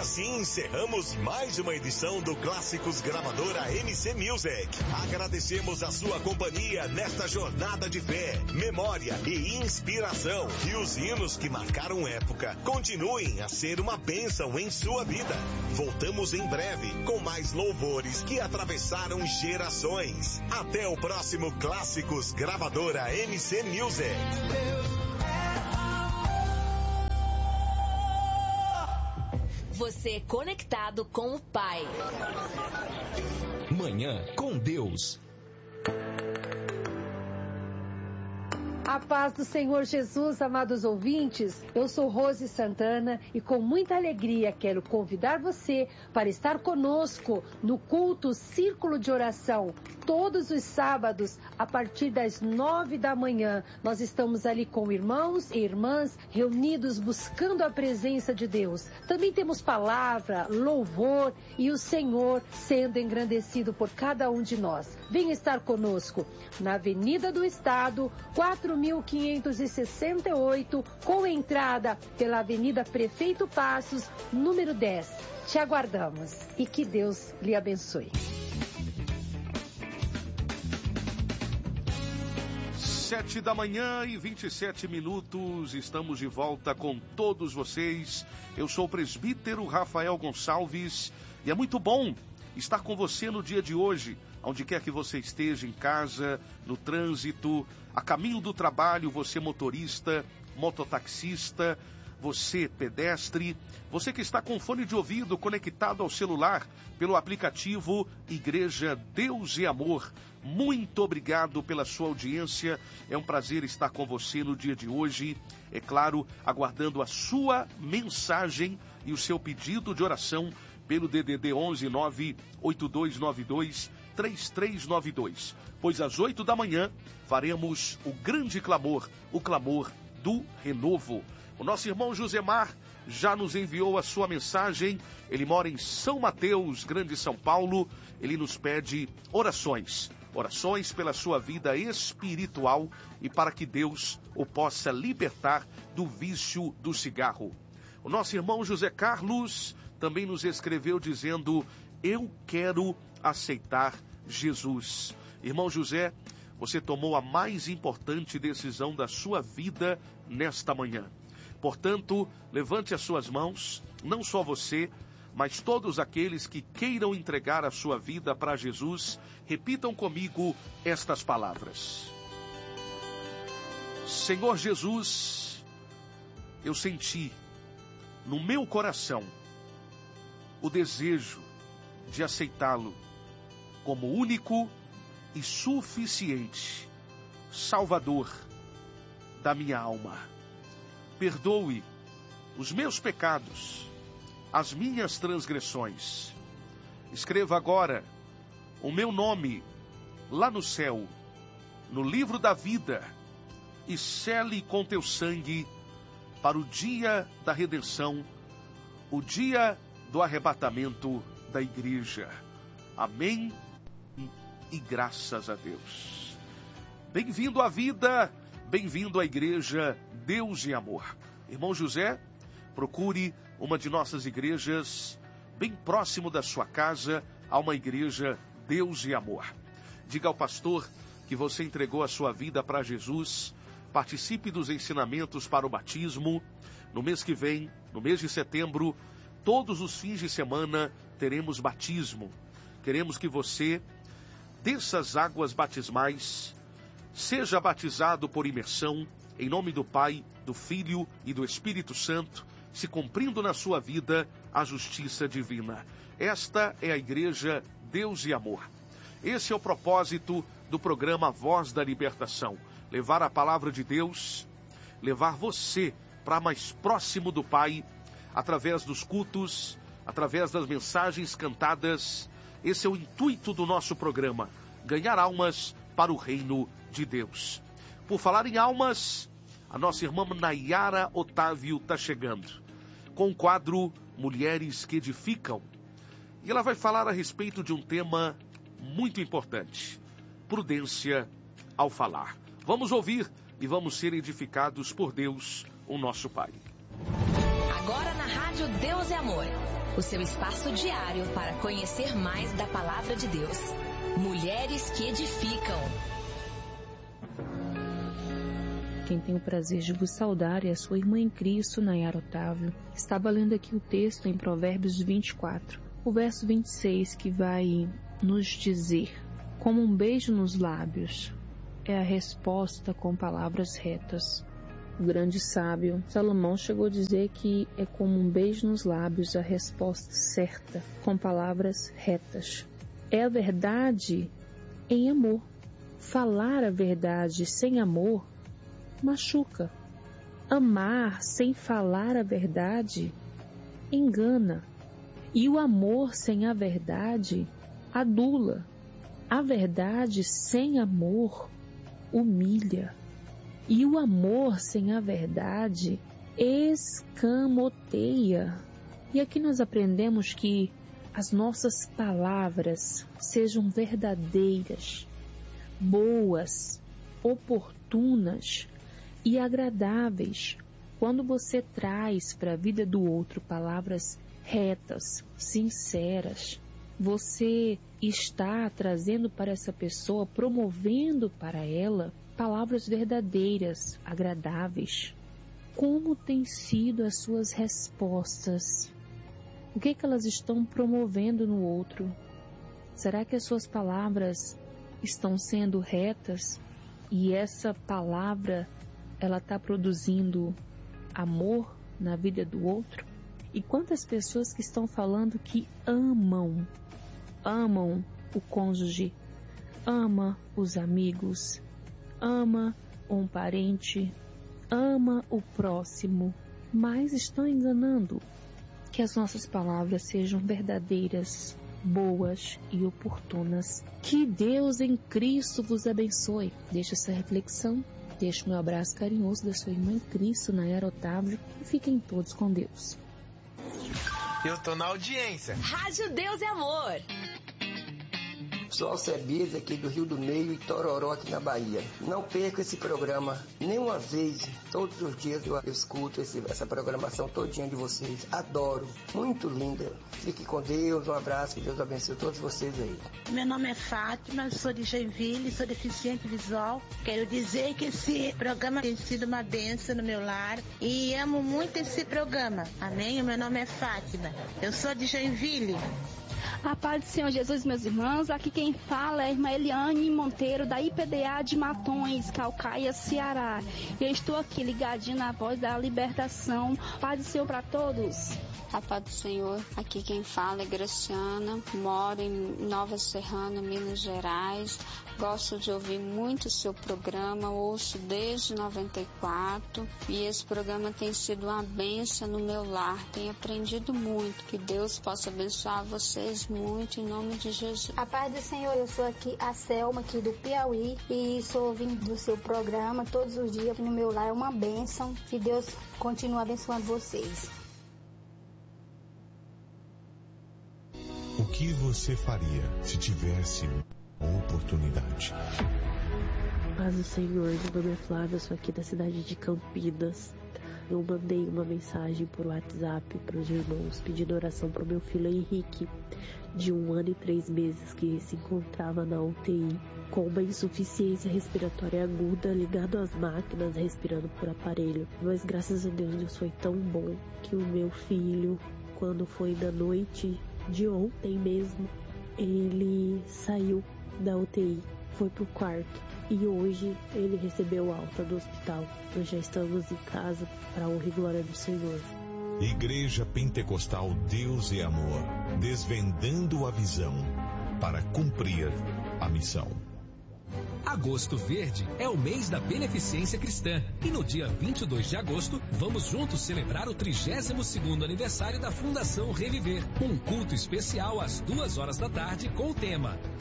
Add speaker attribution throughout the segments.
Speaker 1: assim encerramos mais uma edição do Clássicos Gravadora MC Music. Agradecemos a sua companhia nesta jornada de fé, memória e inspiração. E os hinos que marcaram época continuem a ser uma bênção em sua vida. Voltamos em breve com mais louvores que atravessaram gerações. Até o próximo Clássicos Gravadora MC Music.
Speaker 2: Você conectado com o Pai.
Speaker 3: Manhã com Deus.
Speaker 4: A paz do Senhor Jesus, amados ouvintes, eu sou Rose Santana e com muita alegria quero convidar você para estar conosco no culto Círculo de Oração, todos os sábados, a partir das 9 da manhã. Nós estamos ali com irmãos e irmãs reunidos buscando a presença de Deus. Também temos palavra, louvor e o Senhor sendo engrandecido por cada um de nós. Venha estar conosco na Avenida do Estado, 4.568, com entrada pela Avenida Prefeito Passos, número 10. Te aguardamos e que Deus lhe abençoe.
Speaker 5: 7 da manhã e 27 minutos, estamos de volta com todos vocês. Eu sou o presbítero Rafael Gonçalves e é muito bom estar com você no dia de hoje, onde quer que você esteja, em casa, no trânsito, a caminho do trabalho, você motorista, mototaxista, você pedestre, você que está com fone de ouvido conectado ao celular pelo aplicativo Igreja Deus e Amor. Muito obrigado pela sua audiência, é um prazer estar com você no dia de hoje, é claro, aguardando a sua mensagem e o seu pedido de oração pelo DDD 11 98292 3392, pois às 8 da manhã faremos o grande clamor, o clamor do renovo. O nosso irmão Josemar já nos enviou a sua mensagem, ele mora em São Mateus, Grande São Paulo, ele nos pede orações pela sua vida espiritual e para que Deus o possa libertar do vício do cigarro. O nosso irmão José Carlos também nos escreveu dizendo: eu quero aceitar Jesus. Irmão José, você tomou a mais importante decisão da sua vida nesta manhã. Portanto, levante as suas mãos, não só você, mas todos aqueles que queiram entregar a sua vida para Jesus, repitam comigo estas palavras. Senhor Jesus, eu senti no meu coração o desejo de aceitá-lo como único e suficiente Salvador da minha alma. Perdoe os meus pecados, as minhas transgressões. Escreva agora o meu nome lá no céu, no livro da vida, e sele com teu sangue para o dia da redenção, o dia do arrebatamento da igreja. Amém e graças a Deus. Bem-vindo à vida, bem-vindo à igreja Deus e Amor. Irmão José, procure uma de nossas igrejas bem próximo da sua casa, a uma igreja Deus e Amor. Diga ao pastor que você entregou a sua vida para Jesus, participe dos ensinamentos para o batismo. No mês que vem, no mês de setembro, todos os fins de semana teremos batismo. Queremos que você, dessas águas batismais, seja batizado por imersão, em nome do Pai, do Filho e do Espírito Santo, se cumprindo na sua vida a justiça divina. Esta é a Igreja Deus e Amor. Esse é o propósito do programa Voz da Libertação. Levar a palavra de Deus, levar você para mais próximo do Pai, através dos cultos, através das mensagens cantadas. Esse é o intuito do nosso programa, ganhar almas para o reino de Deus. Por falar em almas, a nossa irmã Nayara Otávio está chegando com o quadro Mulheres que Edificam. E ela vai falar a respeito de um tema muito importante: prudência ao falar. Vamos ouvir e vamos ser edificados por Deus, o nosso Pai.
Speaker 2: Agora na Rádio Deus é Amor. O seu espaço diário para conhecer mais da Palavra de Deus. Mulheres que edificam.
Speaker 3: Quem tem o prazer de vos saudar é a sua irmã em Cristo, Nayara Otávio. Estava lendo aqui o texto em Provérbios 24, o verso 26, que vai nos dizer: como um beijo nos lábios é a resposta com palavras retas. O grande sábio Salomão chegou a dizer que é como um beijo nos lábios a resposta certa com palavras retas. É a verdade em amor. Falar a verdade sem amor machuca. Amar sem falar a verdade engana. E o amor sem a verdade adula. A verdade sem amor humilha. E o amor sem a verdade escamoteia. E aqui nós aprendemos que as nossas palavras sejam verdadeiras, boas, oportunas e agradáveis. Quando você traz para a vida do outro palavras retas, sinceras, você está trazendo para essa pessoa, promovendo para ela palavras verdadeiras, agradáveis. Como têm sido as suas respostas? O que elas estão promovendo no outro? Será que as suas palavras estão sendo retas e essa palavra ela está produzindo amor na vida do outro? E quantas pessoas que estão falando que amam o cônjuge, ama os amigos, ama um parente, ama o próximo, mas estão enganando. Que as nossas palavras sejam verdadeiras, boas e oportunas. Que Deus em Cristo vos abençoe. Deixa essa reflexão, deixa o meu abraço carinhoso da sua irmã em Cristo, Nayara Otávio, e fiquem todos com Deus.
Speaker 6: Eu tô na audiência.
Speaker 2: Rádio Deus é Amor.
Speaker 7: Sou Alcebias aqui do Rio do Meio e Tororó aqui na Bahia. Não perca esse programa nenhuma vez. Todos os dias eu escuto essa programação todinha de vocês. Adoro. Muito linda. Fique com Deus. Um abraço. Que Deus abençoe todos vocês aí.
Speaker 8: Meu nome é Fátima, sou de Joinville, sou deficiente visual. Quero dizer que esse programa tem sido uma bênção no meu lar e amo muito esse programa. Amém? O meu nome é Fátima. Eu sou de Joinville.
Speaker 9: A paz do Senhor Jesus, meus irmãos. Aqui quem fala é a irmã Eliane Monteiro, da IPDA de Matões, Calcaia, Ceará. Eu estou aqui ligadinho na voz da libertação. Paz do Senhor para todos.
Speaker 10: A paz do Senhor. Aqui quem fala é Graciana, moro em Nova Serrana, Minas Gerais. Gosto de ouvir muito o seu programa, ouço desde 94 e esse programa tem sido uma bênção no meu lar. Tenho aprendido muito. Que Deus possa abençoar vocês muito em nome de Jesus.
Speaker 11: A paz do Senhor, eu sou aqui a Selma, aqui do Piauí, e sou ouvindo do seu programa todos os dias no meu lar. É uma bênção. Que Deus continue abençoando vocês.
Speaker 1: O que você faria se tivesse uma oportunidade?
Speaker 12: Paz do Senhor, meu nome é Flávia, eu sou aqui da cidade de Campinas. Eu mandei uma mensagem por WhatsApp para os irmãos pedindo oração para o meu filho Henrique, de 1 ano e 3 meses, que se encontrava na UTI com uma insuficiência respiratória aguda, ligado às máquinas, respirando por aparelho. Mas graças a Deus, Deus foi tão bom que o meu filho, quando foi na noite de ontem mesmo, ele saiu da UTI, foi pro quarto e hoje ele recebeu alta do hospital. Nós já estamos em casa para a honra e glória do Senhor.
Speaker 1: Igreja Pentecostal Deus é Amor, desvendando a visão para cumprir a missão.
Speaker 13: Agosto Verde é o mês da beneficência cristã e no dia 22 de agosto vamos juntos celebrar o 32º aniversário da Fundação Reviver. Um culto especial às 2 horas da tarde com o tema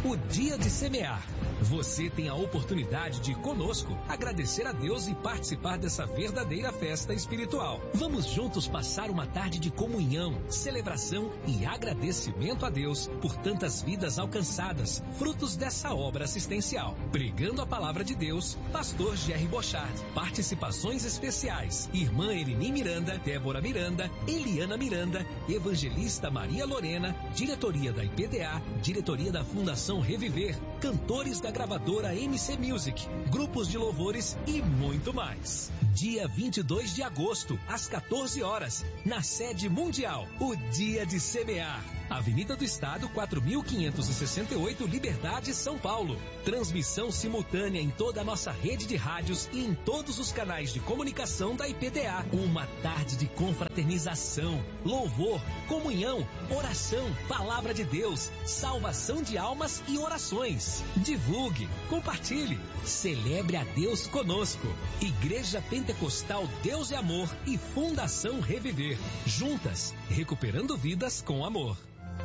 Speaker 13: o Dia de Semear. Você tem a oportunidade de, conosco, agradecer a Deus e participar dessa verdadeira festa espiritual. Vamos juntos passar uma tarde de comunhão, celebração e agradecimento a Deus por tantas vidas alcançadas, frutos dessa obra assistencial. Pregando a palavra de Deus, Pastor Jerry Bochard. Participações especiais: Irmã Elini Miranda, Débora Miranda, Eliana Miranda, Evangelista Maria Lorena, diretoria da IPDA, diretoria da Fundação Reviver, cantores da gravadora MC Music, grupos de louvores e muito mais. Dia 22 de agosto, às 14 horas, na sede mundial, o Dia de Semear. Avenida do Estado, 4.568, Liberdade, São Paulo. Transmissão simultânea em toda a nossa rede de rádios e em todos os canais de comunicação da IPDA. Uma tarde de confraternização, louvor, comunhão, oração, palavra de Deus, salvação de almas e orações. Divulgue, compartilhe, celebre a Deus conosco. Igreja Pentecostal Deus e Amor e Fundação Reviver. Juntas, recuperando vidas com amor.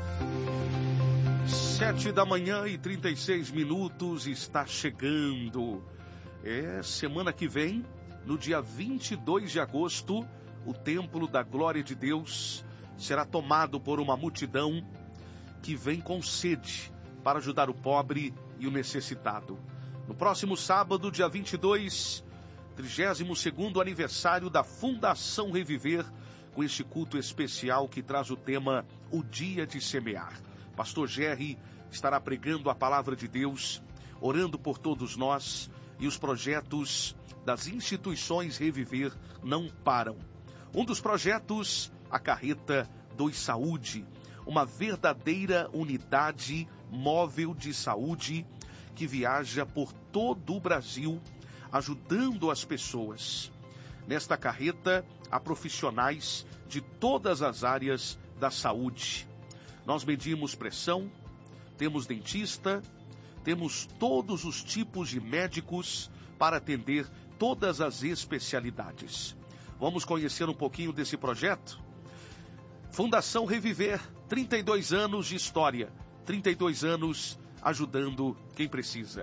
Speaker 5: 7h36, está chegando. Semana que vem, no dia 22 de agosto, o Templo da Glória de Deus será tomado por uma multidão que vem com sede para ajudar o pobre e o necessitado. No próximo sábado, dia 22, 32º aniversário da Fundação Reviver, com este culto especial que traz o tema O Dia de Semear. Pastor Jerry estará pregando a palavra de Deus, orando por todos nós, e os projetos das instituições Reviver não param. Um dos projetos, a Carreta Dois Saúde, uma verdadeira unidade móvel de saúde que viaja por todo o Brasil, ajudando as pessoas. Nesta carreta, há profissionais de todas as áreas da saúde. Nós medimos pressão, temos dentista, temos todos os tipos de médicos para atender todas as especialidades. Vamos conhecer um pouquinho desse projeto? Fundação Reviver, 32 anos de história, 32 anos ajudando quem precisa.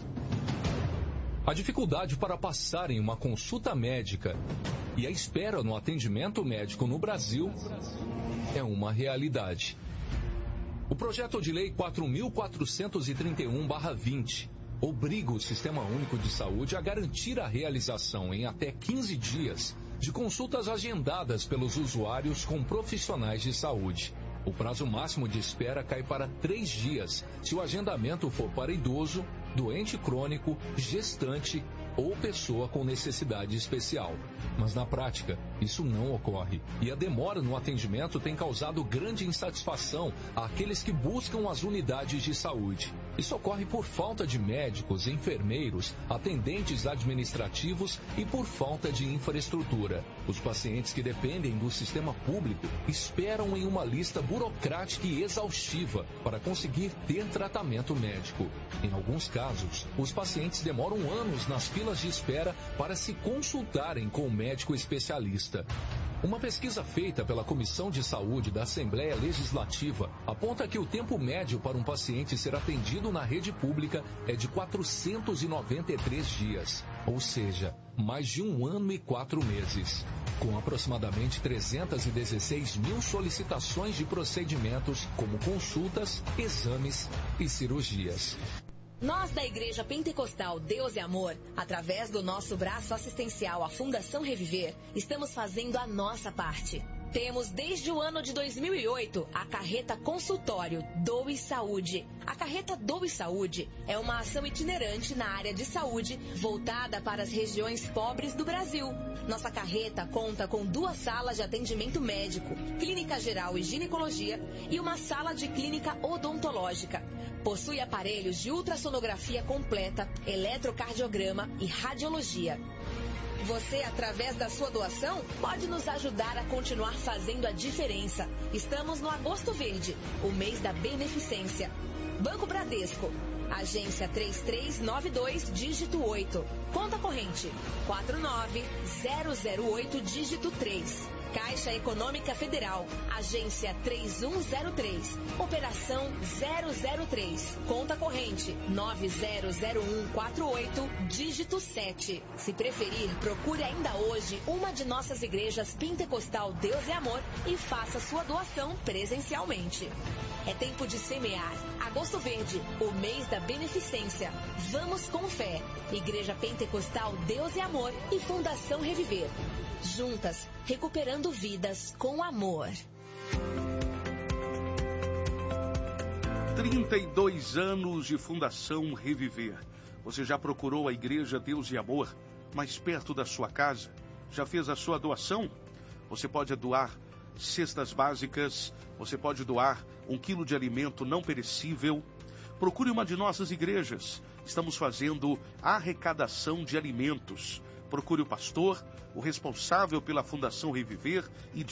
Speaker 14: A dificuldade para passar em uma consulta médica e a espera no atendimento médico no Brasil é uma realidade. O projeto de lei 4.431/20 obriga o Sistema Único de Saúde a garantir a realização em até 15 dias de consultas agendadas pelos usuários com profissionais de saúde. O prazo máximo de espera cai para 3 dias se o agendamento for para idoso, doente crônico, gestante ou pessoa com necessidade especial. Mas na prática, isso não ocorre. E a demora no atendimento tem causado grande insatisfação àqueles que buscam as unidades de saúde. Isso ocorre por falta de médicos, enfermeiros, atendentes administrativos e por falta de infraestrutura. Os pacientes que dependem do sistema público esperam em uma lista burocrática e exaustiva para conseguir ter tratamento médico. Em alguns casos, os pacientes demoram anos nas filas de espera para se consultarem com o médico especialista. Uma pesquisa feita pela Comissão de Saúde da Assembleia Legislativa aponta que o tempo médio para um paciente ser atendido na rede pública é de 493 dias, ou seja, mais de 1 ano e 4 meses. Com aproximadamente 316 mil solicitações de procedimentos, como consultas, exames e cirurgias.
Speaker 2: Nós da Igreja Pentecostal Deus e Amor, através do nosso braço assistencial, a Fundação Reviver, estamos fazendo a nossa parte. Temos desde o ano de 2008 a Carreta Consultório Doe Saúde. A Carreta Doe Saúde é uma ação itinerante na área de saúde voltada para as regiões pobres do Brasil. Nossa carreta conta com 2 salas de atendimento médico, clínica geral e ginecologia e uma sala de clínica odontológica. Possui aparelhos de ultrassonografia completa, eletrocardiograma e radiologia. Você, através da sua doação, pode nos ajudar a continuar fazendo a diferença. Estamos no Agosto Verde, o mês da beneficência. Banco Bradesco, agência 3392, dígito 8. Conta corrente, 49008, dígito 3. Caixa Econômica Federal, agência 3103, operação 003, conta corrente 900148, dígito 7. Se preferir, procure ainda hoje uma de nossas igrejas Pentecostal Deus e Amor e faça sua doação presencialmente. É tempo de semear. Agosto Verde, o mês da beneficência. Vamos com fé. Igreja Pentecostal Deus e Amor e Fundação Reviver. Juntas, recuperando vidas com amor.
Speaker 5: 32 anos de Fundação Reviver. Você já procurou a Igreja Deus e Amor mais perto da sua casa? Já fez a sua doação? Você pode doar cestas básicas, você pode doar 1 quilo de alimento não perecível. Procure uma de nossas igrejas. Estamos fazendo arrecadação de alimentos. Procure o pastor, o responsável pela Fundação Reviver e